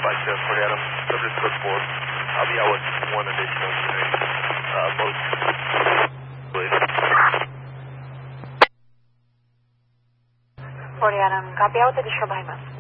flight to Fort Adams, subject code 4. I'll be out with one additional unit, most, please. Fort Adams, copy out with additional by month.